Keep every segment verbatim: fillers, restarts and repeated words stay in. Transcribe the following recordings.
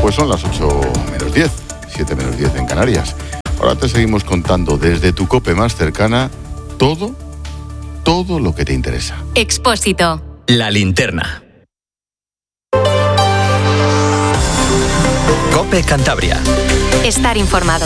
Pues son las ocho menos diez, siete menos diez en Canarias. Ahora te seguimos contando desde tu COPE más cercana todo, todo lo que te interesa. Expósito. La linterna. COPE Cantabria. Estar informado.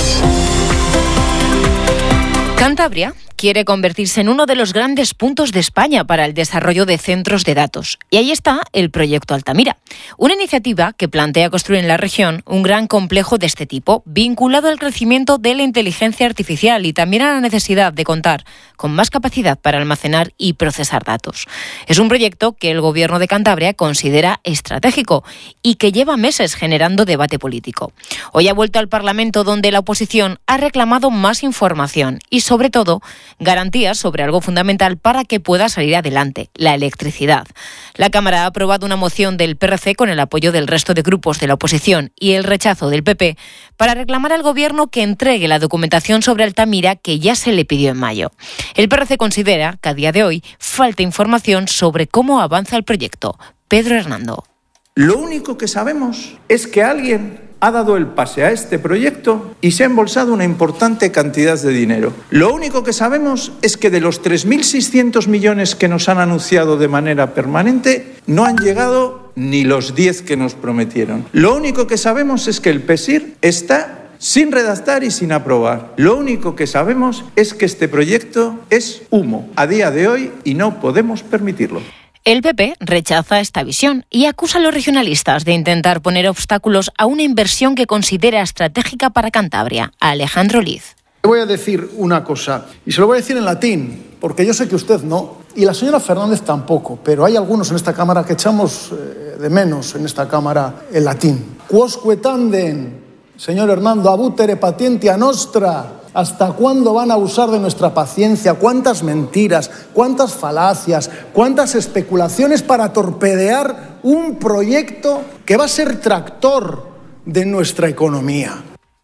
Cantabria quiere convertirse en uno de los grandes puntos de España para el desarrollo de centros de datos. Y ahí está el proyecto Altamira, una iniciativa que plantea construir en la región un gran complejo de este tipo, vinculado al crecimiento de la inteligencia artificial y también a la necesidad de contar con más capacidad para almacenar y procesar datos. Es un proyecto que el Gobierno de Cantabria considera estratégico y que lleva meses generando debate político. Hoy ha vuelto al Parlamento, donde la oposición ha reclamado más información y, sobre todo, garantías sobre algo fundamental para que pueda salir adelante, la electricidad. La Cámara ha aprobado una moción del P R C con el apoyo del resto de grupos de la oposición y el rechazo del P P para reclamar al Gobierno que entregue la documentación sobre Altamira que ya se le pidió en mayo. El P R C considera que a día de hoy falta información sobre cómo avanza el proyecto. Pedro Hernando. Lo único que sabemos es que alguien ha dado el pase a este proyecto y se ha embolsado una importante cantidad de dinero. Lo único que sabemos es que de los tres mil seiscientos millones que nos han anunciado de manera permanente, no han llegado ni los diez que nos prometieron. Lo único que sabemos es que el P S I R está sin redactar y sin aprobar. Lo único que sabemos es que este proyecto es humo a día de hoy y no podemos permitirlo. El P P rechaza esta visión y acusa a los regionalistas de intentar poner obstáculos a una inversión que considera estratégica para Cantabria. A Alejandro Liz. Le voy a decir una cosa, y se lo voy a decir en latín, porque yo sé que usted no, y la señora Fernández tampoco, pero hay algunos en esta Cámara que echamos eh, de menos en esta Cámara el latín. Quosque tandem, señor Hernando, abutere patientia nostra. ¿Hasta cuándo van a abusar de nuestra paciencia? ¿Cuántas mentiras, cuántas falacias, cuántas especulaciones para torpedear un proyecto que va a ser tractor de nuestra economía?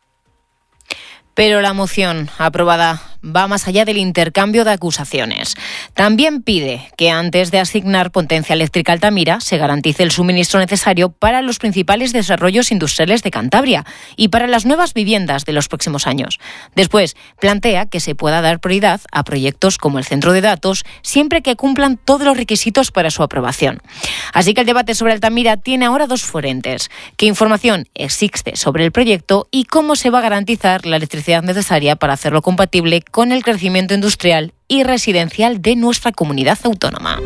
Pero la moción aprobada va más allá del intercambio de acusaciones. También pide que antes de asignar potencia eléctrica a Altamira se garantice el suministro necesario para los principales desarrollos industriales de Cantabria y para las nuevas viviendas de los próximos años. Después, plantea que se pueda dar prioridad a proyectos como el centro de datos siempre que cumplan todos los requisitos para su aprobación. Así que el debate sobre Altamira tiene ahora dos frentes: qué información existe sobre el proyecto y cómo se va a garantizar la electricidad necesaria para hacerlo compatible con el crecimiento industrial y residencial de nuestra comunidad autónoma.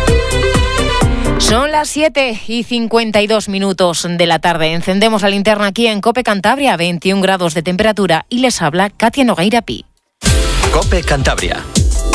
Son las siete y cincuenta y dos minutos de la tarde. Encendemos la linterna aquí en COPE Cantabria, veintiún grados de temperatura, y les habla Katia Nogueira Pi. COPE Cantabria.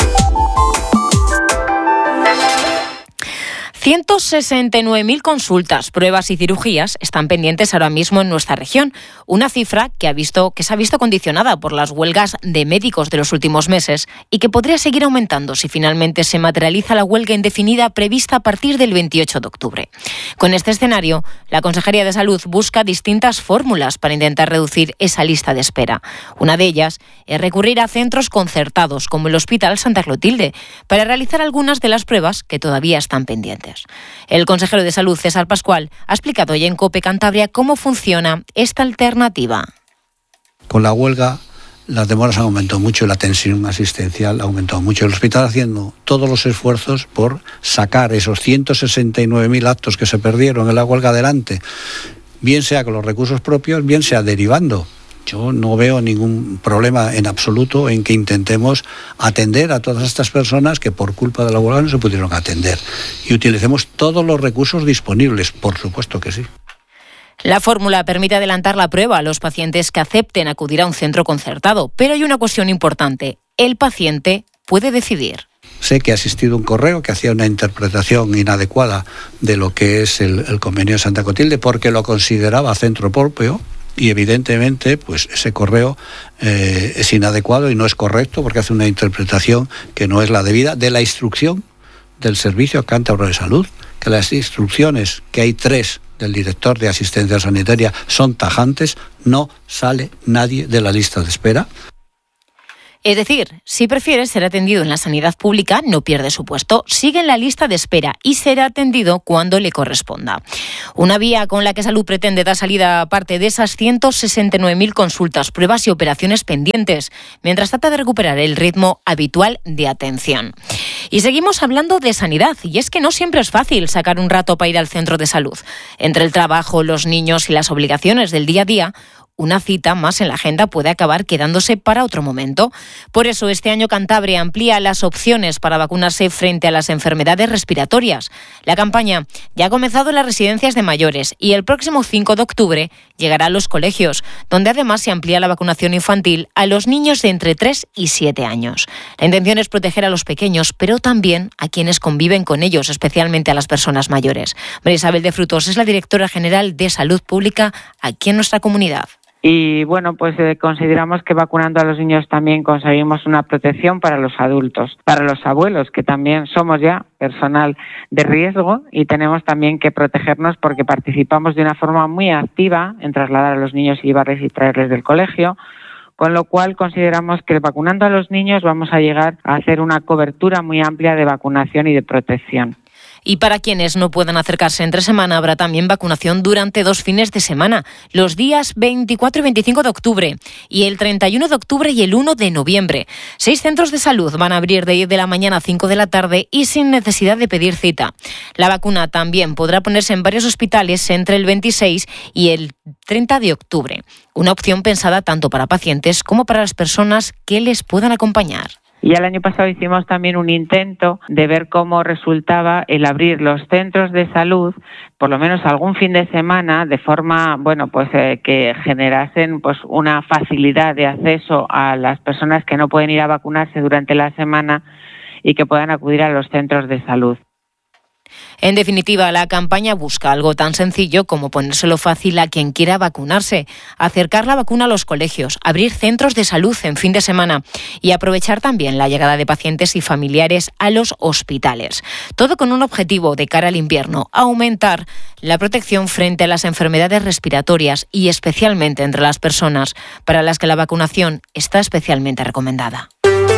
ciento sesenta y nueve mil consultas, pruebas y cirugías están pendientes ahora mismo en nuestra región, una cifra que, ha visto, que se ha visto condicionada por las huelgas de médicos de los últimos meses y que podría seguir aumentando si finalmente se materializa la huelga indefinida prevista a partir del veintiocho de octubre. Con este escenario, la Consejería de Salud busca distintas fórmulas para intentar reducir esa lista de espera. Una de ellas es recurrir a centros concertados, como el Hospital Santa Clotilde, para realizar algunas de las pruebas que todavía están pendientes. El consejero de Salud, César Pascual, ha explicado hoy en COPE Cantabria cómo funciona esta alternativa. Con la huelga, las demoras han aumentado mucho, la tensión asistencial ha aumentado mucho. El hospital haciendo todos los esfuerzos por sacar esos ciento sesenta y nueve mil actos que se perdieron en la huelga adelante, bien sea con los recursos propios, bien sea derivando. Yo no veo ningún problema en absoluto en que intentemos atender a todas estas personas que por culpa de la huelga no se pudieron atender. Y utilicemos todos los recursos disponibles, por supuesto que sí. La fórmula permite adelantar la prueba a los pacientes que acepten acudir a un centro concertado, pero hay una cuestión importante: el paciente puede decidir. Sé que ha existido un correo que hacía una interpretación inadecuada de lo que es el, el convenio de Santa Clotilde porque lo consideraba centro propio. Y evidentemente, pues ese correo eh, es inadecuado y no es correcto porque hace una interpretación que no es la debida de la instrucción del Servicio Cántabro de Salud, que las instrucciones, que hay tres del director de asistencia sanitaria, son tajantes, no sale nadie de la lista de espera. Es decir, si prefieres ser atendido en la sanidad pública, no pierde su puesto, sigue en la lista de espera y será atendido cuando le corresponda. Una vía con la que Salud pretende dar salida a parte de esas ciento sesenta y nueve mil consultas, pruebas y operaciones pendientes, mientras trata de recuperar el ritmo habitual de atención. Y seguimos hablando de sanidad, y es que no siempre es fácil sacar un rato para ir al centro de salud. Entre el trabajo, los niños y las obligaciones del día a día, una cita más en la agenda puede acabar quedándose para otro momento. Por eso, este año Cantabria amplía las opciones para vacunarse frente a las enfermedades respiratorias. La campaña ya ha comenzado en las residencias de mayores y el próximo cinco de octubre llegará a los colegios, donde además se amplía la vacunación infantil a los niños de entre tres y siete años. La intención es proteger a los pequeños, pero también a quienes conviven con ellos, especialmente a las personas mayores. María Isabel de Frutos es la directora general de Salud Pública aquí en nuestra comunidad. Y bueno, pues eh, consideramos que vacunando a los niños también conseguimos una protección para los adultos, para los abuelos, que también somos ya personal de riesgo y tenemos también que protegernos porque participamos de una forma muy activa en trasladar a los niños y llevarles y traerles del colegio, con lo cual consideramos que vacunando a los niños vamos a llegar a hacer una cobertura muy amplia de vacunación y de protección. Y para quienes no puedan acercarse entre semana, habrá también vacunación durante dos fines de semana, los días veinticuatro y veinticinco de octubre y el treinta y uno de octubre y el uno de noviembre. Seis centros de salud van a abrir de diez de la mañana a cinco de la tarde y sin necesidad de pedir cita. La vacuna también podrá ponerse en varios hospitales entre el veintiséis y el treinta de octubre. Una opción pensada tanto para pacientes como para las personas que les puedan acompañar. Y el año pasado hicimos también un intento de ver cómo resultaba el abrir los centros de salud, por lo menos algún fin de semana, de forma, bueno, pues eh, que generasen pues una facilidad de acceso a las personas que no pueden ir a vacunarse durante la semana y que puedan acudir a los centros de salud. En definitiva, la campaña busca algo tan sencillo como ponérselo fácil a quien quiera vacunarse, acercar la vacuna a los colegios, abrir centros de salud en fin de semana y aprovechar también la llegada de pacientes y familiares a los hospitales. Todo con un objetivo de cara al invierno, aumentar la protección frente a las enfermedades respiratorias y especialmente entre las personas para las que la vacunación está especialmente recomendada.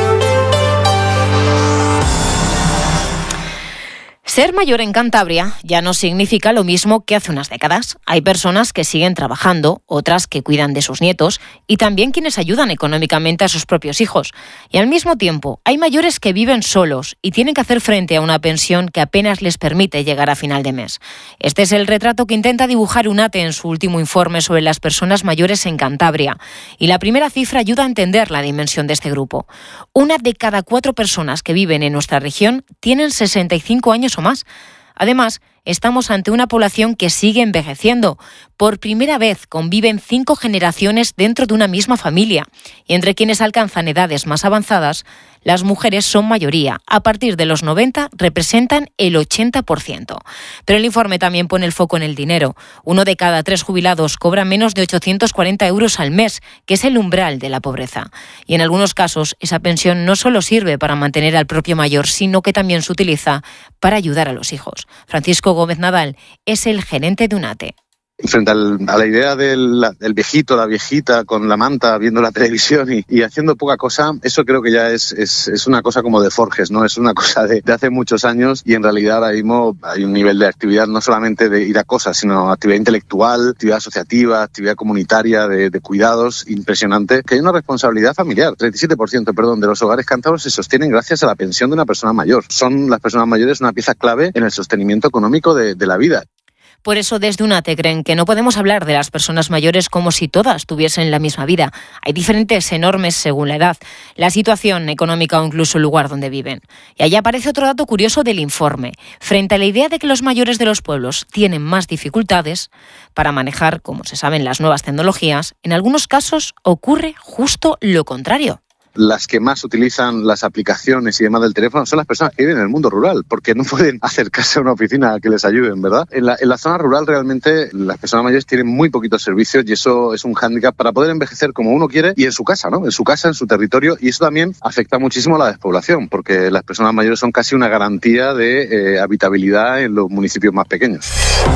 Ser mayor en Cantabria ya no significa lo mismo que hace unas décadas. Hay personas que siguen trabajando, otras que cuidan de sus nietos y también quienes ayudan económicamente a sus propios hijos. Y al mismo tiempo, hay mayores que viven solos y tienen que hacer frente a una pensión que apenas les permite llegar a final de mes. Este es el retrato que intenta dibujar UNATE en su último informe sobre las personas mayores en Cantabria. Y la primera cifra ayuda a entender la dimensión de este grupo. Una de cada cuatro personas que viven en nuestra región tienen sesenta y cinco años o más. Además, estamos ante una población que sigue envejeciendo. Por primera vez conviven cinco generaciones dentro de una misma familia. Y entre quienes alcanzan edades más avanzadas, las mujeres son mayoría. A partir de los noventa representan el ochenta por ciento. Pero el informe también pone el foco en el dinero. Uno de cada tres jubilados cobra menos de ochocientos cuarenta euros al mes, que es el umbral de la pobreza. Y en algunos casos, esa pensión no solo sirve para mantener al propio mayor, sino que también se utiliza para ayudar a los hijos. Francisco Gómez Nadal es el gerente de UNATE. Frente al, a la idea del, del viejito, la viejita con la manta viendo la televisión y, y haciendo poca cosa, eso creo que ya es, es, es una cosa como de Forges, ¿no? Es una cosa de, de hace muchos años y en realidad ahora mismo hay un nivel de actividad no solamente de ir a cosas, sino actividad intelectual, actividad asociativa, actividad comunitaria, de, de cuidados, impresionante, que hay una responsabilidad familiar. treinta y siete por ciento, perdón, de los hogares cántabros se sostienen gracias a la pensión de una persona mayor. Son las personas mayores una pieza clave en el sostenimiento económico de, de la vida. Por eso desde UNATE creen que no podemos hablar de las personas mayores como si todas tuviesen la misma vida. Hay diferentes enormes según la edad, la situación económica o incluso el lugar donde viven. Y ahí aparece otro dato curioso del informe. Frente a la idea de que los mayores de los pueblos tienen más dificultades para manejar, como se saben, las nuevas tecnologías, en algunos casos ocurre justo lo contrario. Las que más utilizan las aplicaciones y demás del teléfono son las personas que viven en el mundo rural, porque no pueden acercarse a una oficina a que les ayuden, ¿verdad? En la, en la zona rural realmente las personas mayores tienen muy poquitos servicios y eso es un hándicap para poder envejecer como uno quiere y en su casa, ¿no? En su casa, en su territorio, y eso también afecta muchísimo a la despoblación, porque las personas mayores son casi una garantía de eh, habitabilidad en los municipios más pequeños.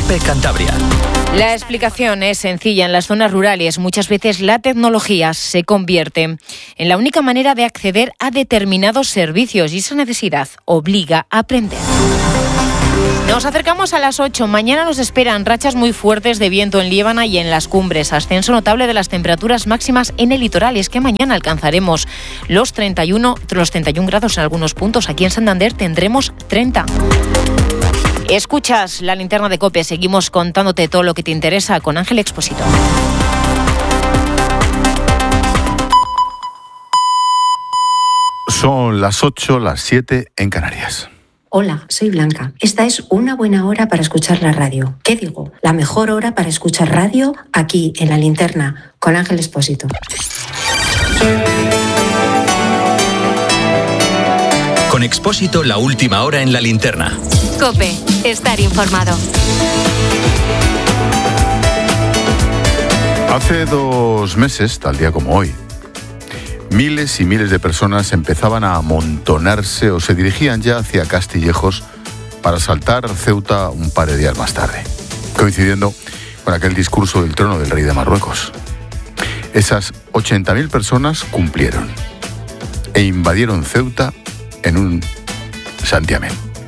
COPE Cantabria. La explicación es sencilla. En las zonas rurales muchas veces la tecnología se convierte en la única manera de acceder a determinados servicios y esa necesidad obliga a aprender. Nos acercamos a las ocho. Mañana nos esperan rachas muy fuertes de viento en Liébana y en las cumbres. Ascenso notable de las temperaturas máximas en el litoral. Y es que mañana alcanzaremos los treinta y uno, los treinta y uno grados en algunos puntos. Aquí en Santander tendremos treinta. Escuchas la linterna de COPE. Seguimos contándote todo lo que te interesa con Ángel Expósito. Son las ocho, las siete en Canarias. Hola, soy Blanca. Esta es una buena hora para escuchar la radio. ¿Qué digo? La mejor hora para escuchar radio aquí en La Linterna con Ángel Expósito. Con Expósito, la última hora en La Linterna. COPE, estar informado. Hace dos meses, tal día como hoy, miles y miles de personas empezaban a amontonarse o se dirigían ya hacia Castillejos para saltar Ceuta un par de días más tarde, coincidiendo con aquel discurso del trono del rey de Marruecos. Esas ochenta mil personas cumplieron e invadieron Ceuta en un santiamén.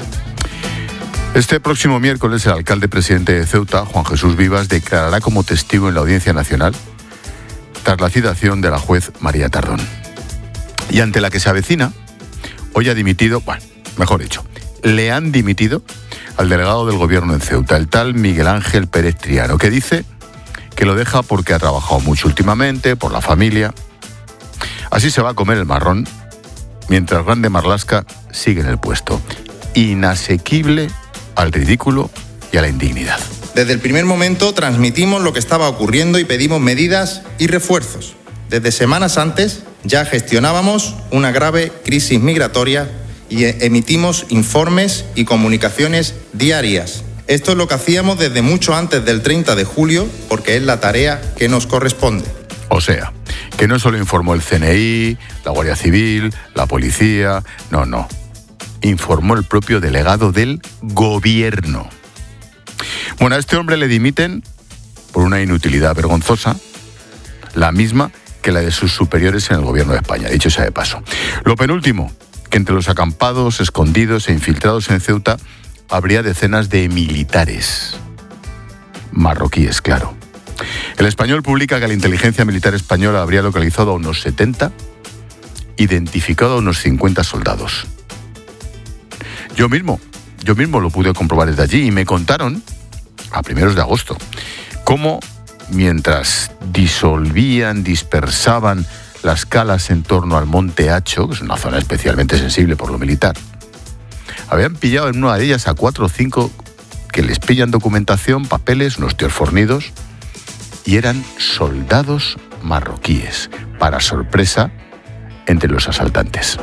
Este próximo miércoles el alcalde presidente de Ceuta, Juan Jesús Vivas, declarará como testigo en la Audiencia Nacional tras la citación de la juez María Tardón. Y ante la que se avecina, hoy ha dimitido, bueno, mejor dicho, le han dimitido al delegado del gobierno en Ceuta, el tal Miguel Ángel Pérez Triano, que dice que lo deja porque ha trabajado mucho últimamente, por la familia. Así se va a comer el marrón, mientras Grande Marlaska sigue en el puesto, inasequible al ridículo y a la indignidad. Desde el primer momento transmitimos lo que estaba ocurriendo y pedimos medidas y refuerzos. Desde semanas antes ya gestionábamos una grave crisis migratoria y emitimos informes y comunicaciones diarias. Esto es lo que hacíamos desde mucho antes del treinta de julio, porque es la tarea que nos corresponde. O sea, que no solo informó el C N I, la Guardia Civil, la policía, no, no. Informó el propio delegado del gobierno. Bueno, a este hombre le dimiten por una inutilidad vergonzosa, la misma que la de sus superiores en el gobierno de España, dicho sea de paso. Lo penúltimo, que entre los acampados, escondidos e infiltrados en Ceuta habría decenas de militares. Marroquíes, claro. El Español publica que la inteligencia militar española habría localizado a unos setenta, identificado a unos cincuenta soldados. Yo mismo, yo mismo lo pude comprobar desde allí y me contaron, a primeros de agosto, cómo mientras disolvían, dispersaban las calas en torno al Monte Hacho, que es una zona especialmente sensible por lo militar, habían pillado en una de ellas a cuatro o cinco que les pillan documentación, papeles, unos tíos fornidos, y eran soldados marroquíes, para sorpresa entre los asaltantes.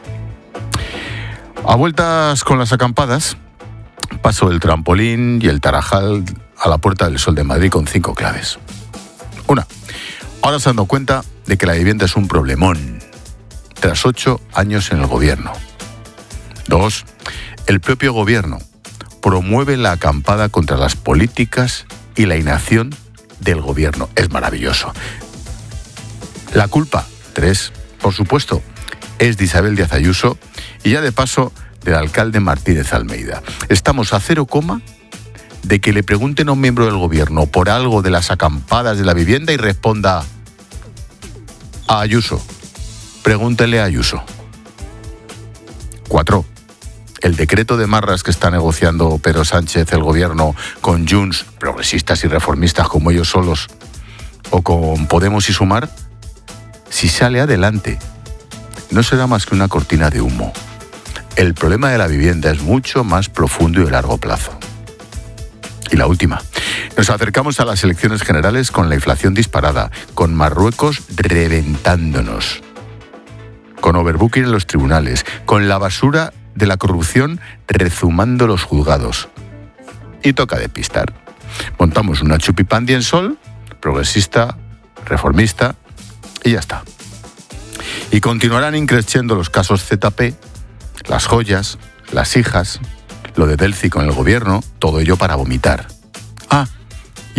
A vueltas con las acampadas, paso del trampolín y el Tarajal a la Puerta del Sol de Madrid con cinco claves. Una, ahora se han dado cuenta de que la vivienda es un problemón, tras ocho años en el gobierno. Dos, el propio gobierno promueve la acampada contra las políticas y la inacción del gobierno. Es maravilloso. La culpa, tres, por supuesto, es de Isabel Díaz Ayuso y ya de paso del alcalde Martínez Almeida. Estamos a cero coma de que le pregunten a un miembro del gobierno por algo de las acampadas de la vivienda y responda a Ayuso. Pregúntele a Ayuso. Cuatro. El decreto de Marras que está negociando Pedro Sánchez, el gobierno, con Junts, progresistas y reformistas como ellos solos, o con Podemos y Sumar, si sale adelante, no será más que una cortina de humo. El problema de la vivienda es mucho más profundo y de largo plazo. Y la última. Nos acercamos a las elecciones generales con la inflación disparada, con Marruecos reventándonos, con overbooking en los tribunales, con la basura de la corrupción rezumando los juzgados. Y toca despistar. Montamos una chupipandi en Sol, progresista, reformista, y ya está. Y continuarán increciendo los casos Z P, las joyas, las hijas, lo de Delci con el gobierno, todo ello para vomitar.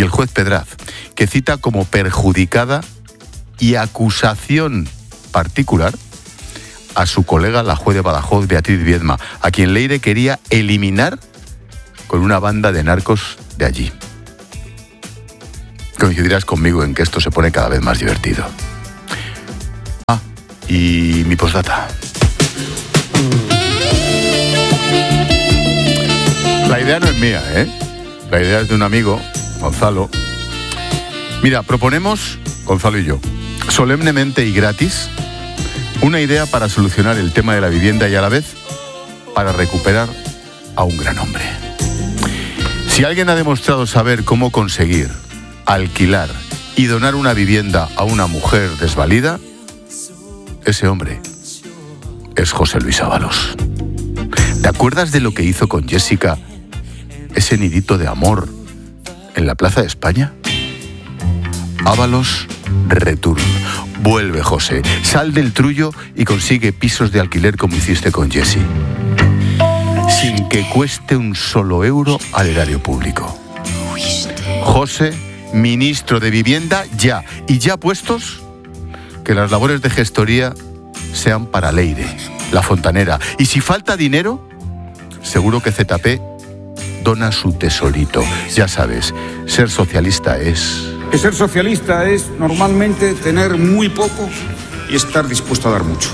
y el juez Pedraz, que cita como perjudicada y acusación particular a su colega, la juez de Badajoz, Beatriz Viedma, a quien Leire quería eliminar con una banda de narcos de allí. Coincidirás conmigo en que esto se pone cada vez más divertido. Ah, y mi postdata. La idea no es mía, ¿eh? La idea es de un amigo, Gonzalo. Mira, proponemos, Gonzalo y yo, solemnemente y gratis, una idea para solucionar el tema de la vivienda y a la vez para recuperar a un gran hombre. Si alguien ha demostrado saber cómo conseguir, alquilar y donar una vivienda a una mujer desvalida, ese hombre es José Luis Ábalos. ¿Te acuerdas de lo que hizo con Jessica, ese nidito de amor, en la Plaza de España? Ábalos Return. Vuelve, José, sal del trullo y consigue pisos de alquiler como hiciste con Jessie, sin que cueste un solo euro al erario público. José, ministro de Vivienda, ya. Y ya puestos, que las labores de gestoría sean para Leire, la fontanera. Y si falta dinero, seguro que Z P dona su tesorito. Ya sabes, ser socialista es... Que ser socialista es normalmente tener muy poco y estar dispuesto a dar mucho.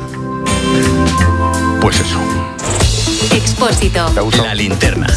Pues eso. Expósito. La linterna.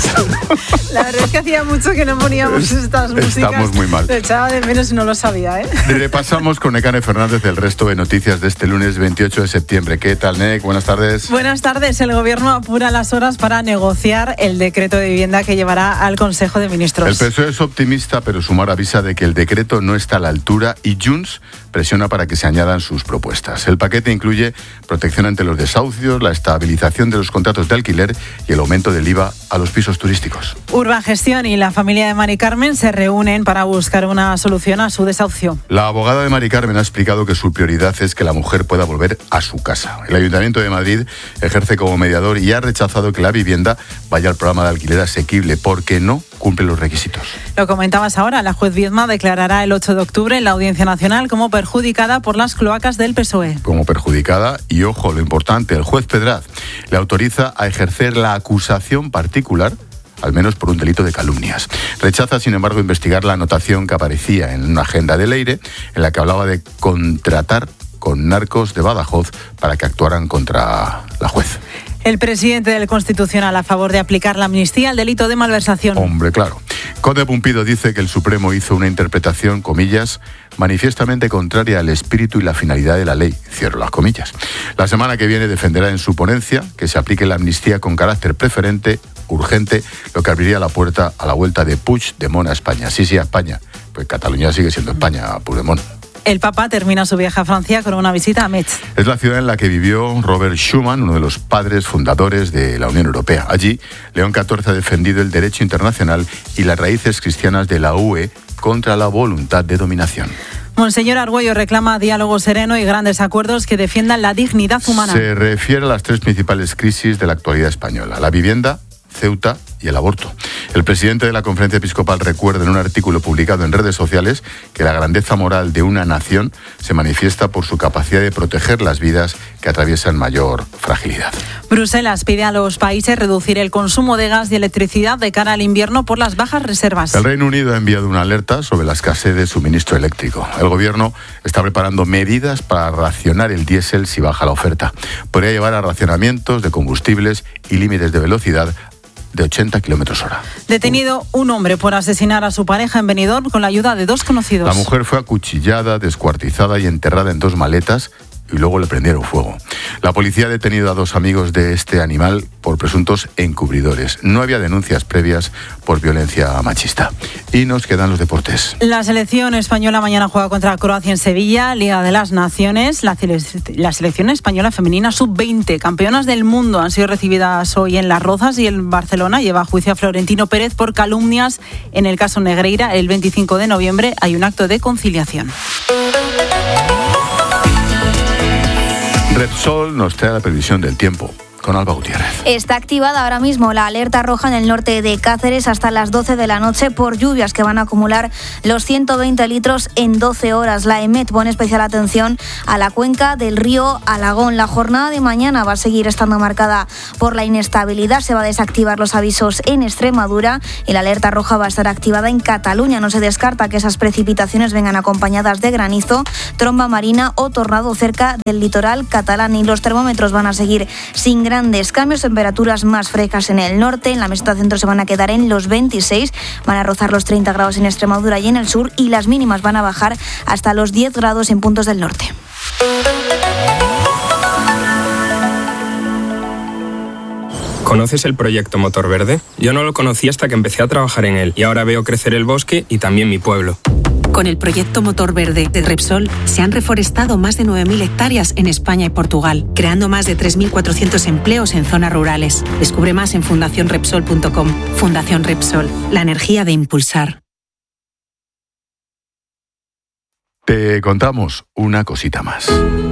La verdad es que hacía mucho que no poníamos estas músicas. Estamos muy mal. Lo echaba de menos y no lo sabía, ¿eh? Repasamos con Nekane Fernández el resto de noticias de este lunes veintiocho de septiembre. ¿Qué tal, Nek? Buenas tardes. Buenas tardes. El Gobierno apura las horas para negociar el decreto de vivienda que llevará al Consejo de Ministros. El P S O E es optimista, pero Sumar avisa de que el decreto no está a la altura y Junts presiona para que se añadan sus propuestas. El paquete incluye protección ante los desahucios, la estabilización de los contratos de alquiler y el aumento del I V A a los pisos turísticos. Urbagestión y la familia de Mari Carmen se reúnen para buscar una solución a su desahucio. La abogada de Mari Carmen ha explicado que su prioridad es que la mujer pueda volver a su casa. El Ayuntamiento de Madrid ejerce como mediador y ha rechazado que la vivienda vaya al programa de alquiler asequible porque no cumple los requisitos. Lo comentabas ahora, la juez Viedma declarará el ocho de octubre en la Audiencia Nacional como perjudicada por las cloacas del P S O E. Como perjudicada, y ojo, lo importante, el juez Pedraz le autoriza a ejercer la acusación particular, al menos por un delito de calumnias. Rechaza, sin embargo, investigar la anotación que aparecía en una agenda de Leire, en la que hablaba de contratar con narcos de Badajoz para que actuaran contra la juez. El presidente del Constitucional a favor de aplicar la amnistía al delito de malversación. Hombre, claro. Conde Pumpido dice que el Supremo hizo una interpretación, comillas, manifiestamente contraria al espíritu y la finalidad de la ley, cierro las comillas. La semana que viene defenderá en su ponencia que se aplique la amnistía con carácter preferente, urgente, lo que abriría la puerta a la vuelta de Puigdemont a España. Sí, sí, a España. Pues Cataluña sigue siendo España, Puigdemont. El Papa termina su viaje a Francia con una visita a Metz. Es la ciudad en la que vivió Robert Schuman, uno de los padres fundadores de la Unión Europea. Allí, León catorce ha defendido el derecho internacional y las raíces cristianas de la U E contra la voluntad de dominación. Monseñor Argüello reclama diálogo sereno y grandes acuerdos que defiendan la dignidad humana. Se refiere a las tres principales crisis de la actualidad española: la vivienda, Ceuta y el aborto. El presidente de la Conferencia Episcopal recuerda en un artículo publicado en redes sociales que la grandeza moral de una nación se manifiesta por su capacidad de proteger las vidas que atraviesan mayor fragilidad. Bruselas pide a los países reducir el consumo de gas y electricidad de cara al invierno por las bajas reservas. El Reino Unido ha enviado una alerta sobre la escasez de suministro eléctrico. El gobierno está preparando medidas para racionar el diésel si baja la oferta. Podría llevar a racionamientos de combustibles y límites de velocidad de ochenta kilómetros hora. Detenido un hombre por asesinar a su pareja en Benidorm con la ayuda de dos conocidos. La mujer fue acuchillada, descuartizada y enterrada en dos maletas y luego le prendieron fuego. La policía ha detenido a dos amigos de este animal por presuntos encubridores. No había denuncias previas por violencia machista. Y nos quedan los deportes. La selección española mañana juega contra Croacia en Sevilla, Liga de las Naciones. La, la selección española femenina sub veinte, campeonas del mundo, han sido recibidas hoy en Las Rozas y el Barcelona lleva a juicio a Florentino Pérez por calumnias en el caso Negreira. El veinticinco de noviembre hay un acto de conciliación. Repsol nos trae la previsión del tiempo. con Alba Gutiérrez. Está activada ahora mismo la alerta roja en el norte de Cáceres hasta las doce de la noche por lluvias que van a acumular los ciento veinte litros en doce horas. La EMET pone especial atención a la cuenca del río Alagón. La jornada de mañana va a seguir estando marcada por la inestabilidad. Se va a desactivar los avisos en Extremadura y la alerta roja va a estar activada en Cataluña. No se descarta que esas precipitaciones vengan acompañadas de granizo, tromba marina o tornado cerca del litoral catalán, y los termómetros van a seguir sin grandes cambios. Temperaturas más frescas en el norte, en la meseta centro se van a quedar en los veintiséis, van a rozar los treinta grados en Extremadura y en el sur, y las mínimas van a bajar hasta los diez grados en puntos del norte. ¿Conoces el proyecto Motor Verde? Yo no lo conocí hasta que empecé a trabajar en él y ahora veo crecer el bosque y también mi pueblo. Con el proyecto Motor Verde de Repsol se han reforestado más de nueve mil hectáreas en España y Portugal, creando más de tres mil cuatrocientos empleos en zonas rurales. Descubre más en fundación repsol punto com. Fundación Repsol, la energía de impulsar. Te contamos una cosita más.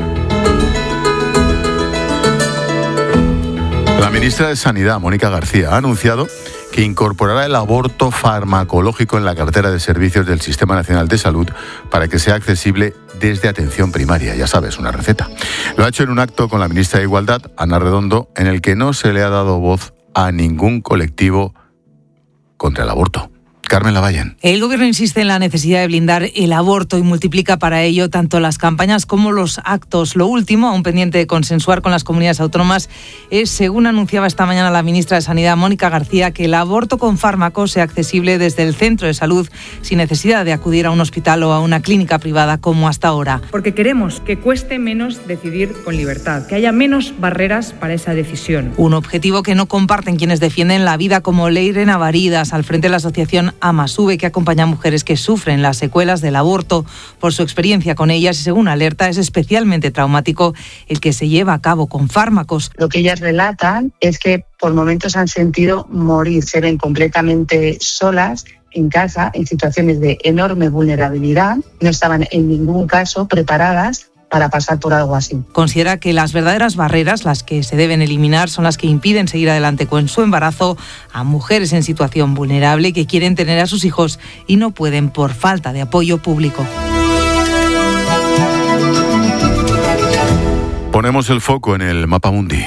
La ministra de Sanidad, Mónica García, ha anunciado que incorporará el aborto farmacológico en la cartera de servicios del Sistema Nacional de Salud para que sea accesible desde atención primaria. Ya sabes, una receta. Lo ha hecho en un acto con la ministra de Igualdad, Ana Redondo, en el que no se le ha dado voz a ningún colectivo contra el aborto. Carmen Lavallen. El Gobierno insiste en la necesidad de blindar el aborto y multiplica para ello tanto las campañas como los actos. Lo último, aún pendiente de consensuar con las comunidades autónomas, es, según anunciaba esta mañana la ministra de Sanidad, Mónica García, que el aborto con fármacos sea accesible desde el centro de salud sin necesidad de acudir a un hospital o a una clínica privada como hasta ahora. Porque queremos que cueste menos decidir con libertad, que haya menos barreras para esa decisión. Un objetivo que no comparten quienes defienden la vida, como Leire Navaridas, al frente de la asociación Amasube, que acompaña a mujeres que sufren las secuelas del aborto. Por su experiencia con ellas y según alerta, es especialmente traumático el que se lleva a cabo con fármacos. Lo que ellas relatan es que por momentos han sentido morir, se ven completamente solas en casa, en situaciones de enorme vulnerabilidad, no estaban en ningún caso preparadas para pasar por algo así. Considera que las verdaderas barreras, las que se deben eliminar, son las que impiden seguir adelante con su embarazo a mujeres en situación vulnerable que quieren tener a sus hijos y no pueden por falta de apoyo público. Ponemos el foco en el mapa mundi.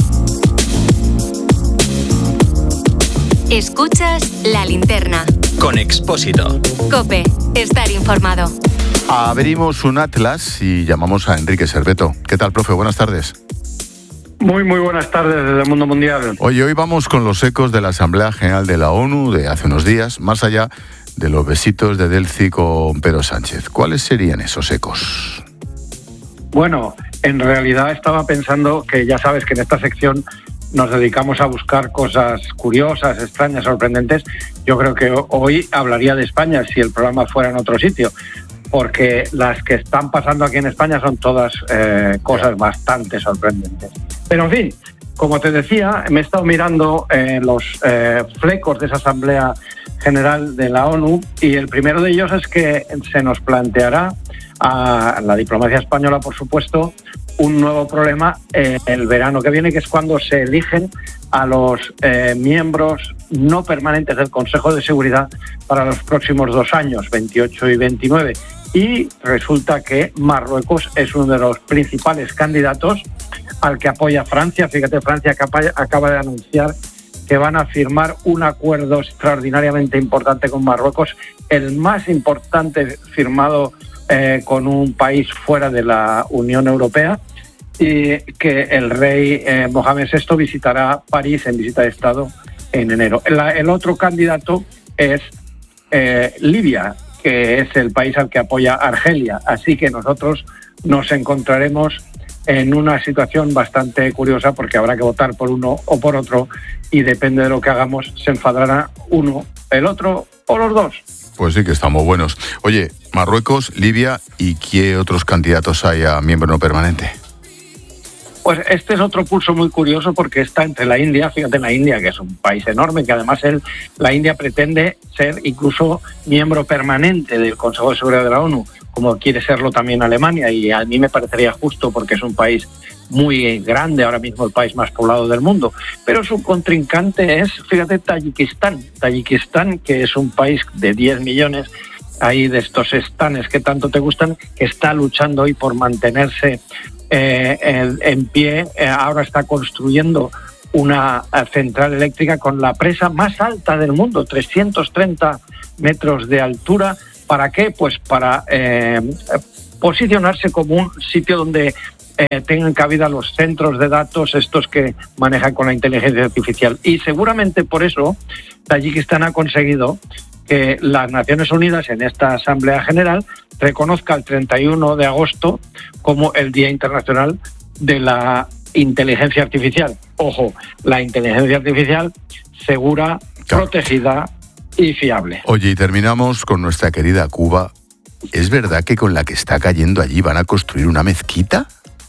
Escuchas La Linterna. Con Expósito. COPE. Estar informado. Abrimos un atlas y llamamos a Enrique Serveto. ¿Qué tal, profe? Buenas tardes. Muy, muy buenas tardes desde el mundo mundial. Oye, hoy vamos con los ecos de la Asamblea General de la ONU de hace unos días, más allá de los besitos de Delcy con Pedro Sánchez. ¿Cuáles serían esos ecos? Bueno, en realidad estaba pensando que ya sabes que en esta sección nos dedicamos a buscar cosas curiosas, extrañas, sorprendentes. Yo creo que hoy hablaría de España si el programa fuera en otro sitio, porque las que están pasando aquí en España son todas eh, cosas bastante sorprendentes. Pero en fin, como te decía, me he estado mirando eh, los eh, flecos de esa Asamblea General de la ONU y el primero de ellos es que se nos planteará a la diplomacia española, por supuesto, un nuevo problema eh, el verano que viene, que es cuando se eligen a los eh, miembros no permanentes del Consejo de Seguridad para los próximos dos años, veintiocho y veintinueve. Y resulta que Marruecos es uno de los principales candidatos al que apoya Francia. Fíjate, Francia acaba de anunciar que van a firmar un acuerdo extraordinariamente importante con Marruecos, el más importante firmado eh, con un país fuera de la Unión Europea, y que el rey eh, Mohamed sexto visitará París en visita de Estado en enero. El, el otro candidato es eh, Libia, que es el país al que apoya Argelia. Así que nosotros nos encontraremos en una situación bastante curiosa porque habrá que votar por uno o por otro y depende de lo que hagamos se enfadará uno, el otro o los dos. Pues sí que estamos buenos. Oye, Marruecos, Libia, ¿y qué otros candidatos hay a miembro no permanente? Pues este es otro pulso muy curioso porque está entre la India, fíjate, la India, que es un país enorme, que además él, la India pretende ser incluso miembro permanente del Consejo de Seguridad de la ONU, como quiere serlo también Alemania, y a mí me parecería justo porque es un país muy grande, ahora mismo el país más poblado del mundo. Pero su contrincante es, fíjate, Tayikistán. Tayikistán, que es un país de diez millones, ahí de estos estanes que tanto te gustan, que está luchando hoy por mantenerse eh, en, en pie. Eh, ahora está construyendo una central eléctrica con la presa más alta del mundo, trescientos treinta metros de altura. ¿Para qué? Pues para eh, posicionarse como un sitio donde eh, tengan cabida los centros de datos, estos que manejan con la inteligencia artificial. Y seguramente por eso Tayikistán ha conseguido que las Naciones Unidas en esta Asamblea General reconozca el treinta y uno de agosto como el Día Internacional de la Inteligencia Artificial. Ojo, la inteligencia artificial segura, claro, protegida y fiable. Oye, y terminamos con nuestra querida Cuba. ¿Es verdad que con la que está cayendo allí van a construir una mezquita?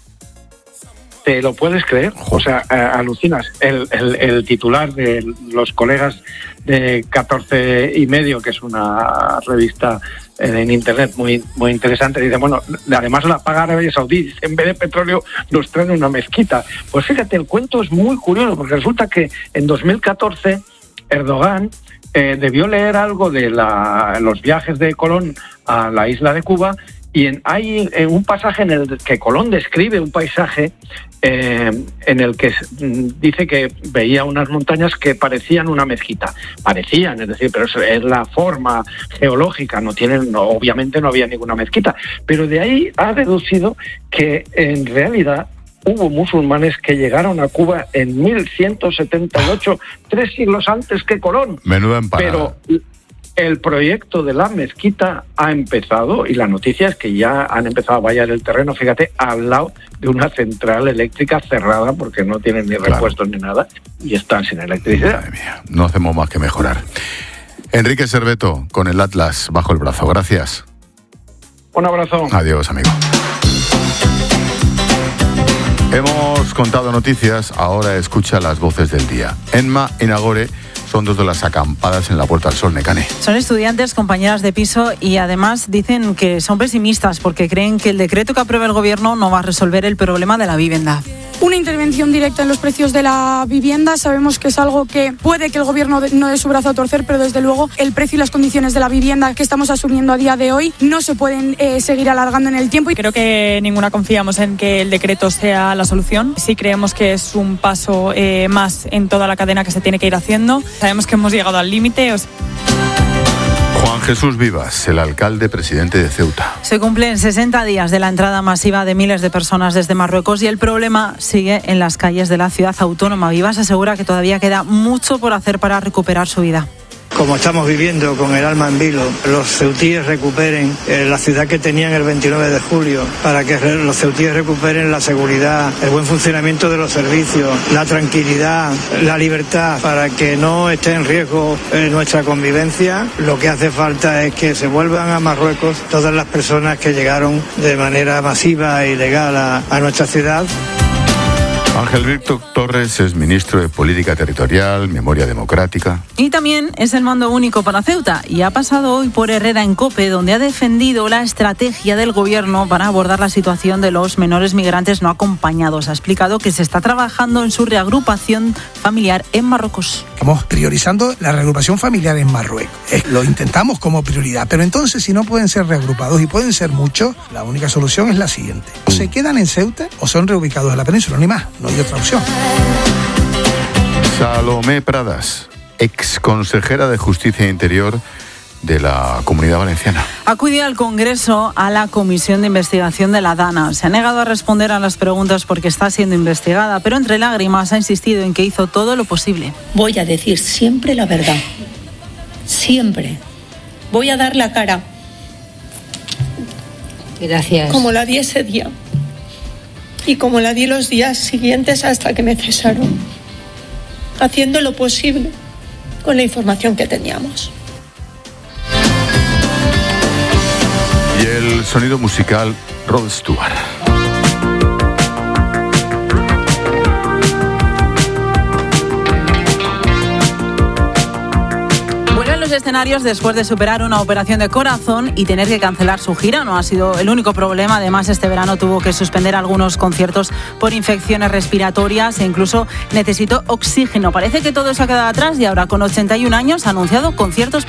¿Te lo puedes creer? O sea, eh, alucinas. El, el, el titular de los colegas de catorce y medio, que es una revista eh, en internet muy muy interesante, dice, bueno, además la paga Arabia Saudí, dice, en vez de petróleo nos traen una mezquita. Pues fíjate, el cuento es muy curioso, porque resulta que en dos mil catorce Erdogan eh, debió leer algo de la, los viajes de Colón a la isla de Cuba. Y en, hay en un pasaje en el que Colón describe un paisaje eh, en el que dice que veía unas montañas que parecían una mezquita. Parecían, es decir, pero es la forma geológica, no tienen, no, obviamente no había ninguna mezquita. Pero de ahí ha deducido que en realidad hubo musulmanes que llegaron a Cuba en mil ciento setenta y ocho, tres siglos antes que Colón. Menuda empanada. Pero el proyecto de la mezquita ha empezado y la noticia es que ya han empezado a vallar el terreno, fíjate, al lado de una central eléctrica cerrada porque no tienen ni repuestos, claro, ni nada, y están sin electricidad. Madre mía, no hacemos más que mejorar. Enrique Serveto, con el Atlas bajo el brazo. Gracias. Un abrazo. Adiós, amigo. Hemos contado noticias, ahora escucha las voces del día. Enma y Nagore son dos de las acampadas en la Puerta del Sol, Necane. Son estudiantes, compañeras de piso y además dicen que son pesimistas porque creen que el decreto que aprueba el gobierno no va a resolver el problema de la vivienda. Una intervención directa en los precios de la vivienda, sabemos que es algo que puede que el gobierno no dé su brazo a torcer, pero desde luego el precio y las condiciones de la vivienda que estamos asumiendo a día de hoy no se pueden eh, seguir alargando en el tiempo. Creo que ninguna confiamos en que el decreto sea la solución. Sí creemos que es un paso eh, más en toda la cadena que se tiene que ir haciendo. Sabemos que hemos llegado al límite. O sea... Juan Jesús Vivas, el alcalde presidente de Ceuta. Se cumplen sesenta días de la entrada masiva de miles de personas desde Marruecos y el problema sigue en las calles de la ciudad autónoma. Vivas asegura que todavía queda mucho por hacer para recuperar su vida. Como estamos viviendo con el alma en vilo, los ceutíes recuperen eh, la ciudad que tenían el veintinueve de julio, para que los ceutíes recuperen la seguridad, el buen funcionamiento de los servicios, la tranquilidad, la libertad, para que no esté en riesgo eh, nuestra convivencia. Lo que hace falta es que se vuelvan a Marruecos todas las personas que llegaron de manera masiva e ilegal a, a nuestra ciudad. Ángel Víctor Torres es ministro de Política Territorial, Memoria Democrática. Y también es el mando único para Ceuta y ha pasado hoy por Herrera en COPE, donde ha defendido la estrategia del gobierno para abordar la situación de los menores migrantes no acompañados. Ha explicado que se está trabajando en su reagrupación familiar en Marruecos. Estamos priorizando la reagrupación familiar en Marruecos. Lo intentamos como prioridad, pero entonces si no pueden ser reagrupados y pueden ser muchos, la única solución es la siguiente. O se quedan en Ceuta o son reubicados en la península, ni más. No hay otra opción. Salomé Pradas, ex consejera de Justicia e Interior de la Comunidad Valenciana. Acudió al Congreso a la Comisión de Investigación de la DANA. Se ha negado a responder a las preguntas porque está siendo investigada, pero entre lágrimas ha insistido en que hizo todo lo posible. Voy a decir siempre la verdad. Siempre. Voy a dar la cara. Gracias. Como la di ese día. Y como la di los días siguientes hasta que me cesaron, haciendo lo posible con la información que teníamos. Y el sonido musical, Rod Stewart. escenarios después de superar una operación de corazón y tener que cancelar su gira. No ha sido el único problema. Además, este verano tuvo que suspender algunos conciertos por infecciones respiratorias e incluso necesitó oxígeno. Parece que todo eso ha quedado atrás y ahora, con ochenta y un años, ha anunciado conciertos